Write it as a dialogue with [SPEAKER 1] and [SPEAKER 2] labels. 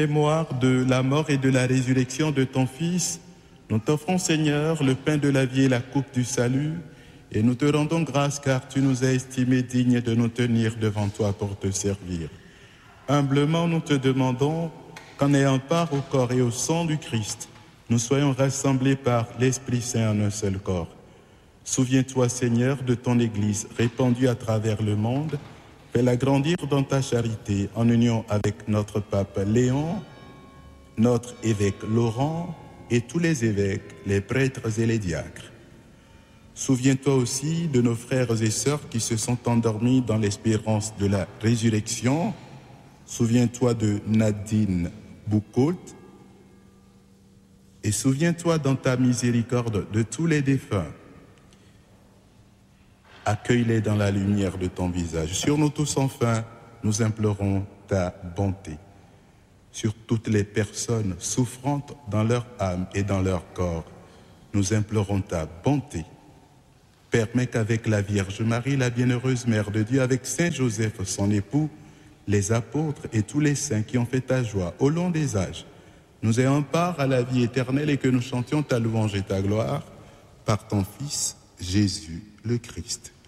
[SPEAKER 1] Mémoire de la mort et de la résurrection de ton Fils, nous t'offrons, Seigneur, le pain de la vie et la coupe du salut, et nous te rendons grâce car tu nous as estimés dignes de nous tenir devant toi pour te servir. Humblement, nous te demandons qu'en ayant part au corps et au sang du Christ, nous soyons rassemblés par l'Esprit Saint en un seul corps. Souviens-toi, Seigneur, de ton Église répandue à travers le monde. Fais-la grandir dans ta charité en union avec notre pape Léon, notre évêque Laurent et tous les évêques, les prêtres et les diacres. Souviens-toi aussi de nos frères et sœurs qui se sont endormis dans l'espérance de la résurrection. Souviens-toi de Nadine Boucault et souviens-toi dans ta miséricorde de tous les défunts. Accueille-les dans la lumière de ton visage. Sur nous tous, enfin, nous implorons ta bonté. Sur toutes les personnes souffrantes dans leur âme et dans leur corps, nous implorons ta bonté. Permets qu'avec la Vierge Marie, la bienheureuse Mère de Dieu, avec Saint Joseph, son époux, les apôtres et tous les saints qui ont fait ta joie au long des âges, nous ayons part à la vie éternelle et que nous chantions ta louange et ta gloire par ton Fils, Jésus le Christ.